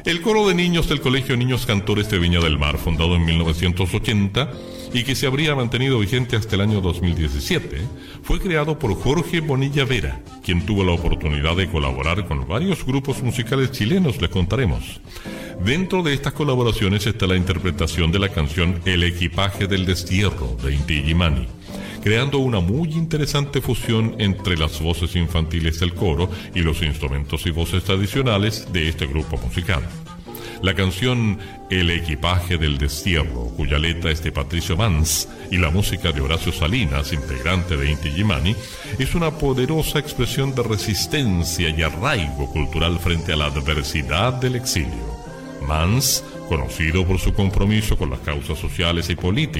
El coro de niños del Colegio Niños Cantores de Viña del Mar, fundado en 1980 y que se habría mantenido vigente hasta el año 2017, fue creado por Jorge Bonilla Vera, quien tuvo la oportunidad de colaborar con varios grupos musicales chilenos, les contaremos. Dentro de estas colaboraciones está la interpretación de la canción El Equipaje del Destierro de Inti Illimani, creando una muy interesante fusión entre las voces infantiles del coro y los instrumentos y voces tradicionales de este grupo musical. La canción El Equipaje del Destierro, cuya letra es de Patricio Mans y la música de Horacio Salinas, integrante de Inti Illimani, es una poderosa expresión de resistencia y arraigo cultural frente a la adversidad del exilio. Mans, conocido por su compromiso con las causas sociales y políticas,